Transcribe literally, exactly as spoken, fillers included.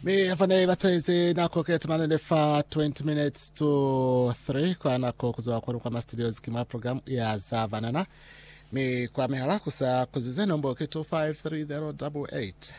Mi afane bataize nako ketamane fa twenty minutes to three kwa nako kuzoa kwa kwa studios kima program ya Zavanana. Mi kwa mehala kusa kuzizeno mbo ke two five three zero eight eight.